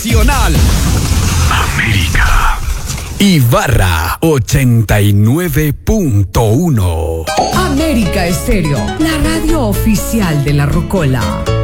Nacional. América. Ibarra 89.1. América Estéreo, la radio oficial de la Rocola.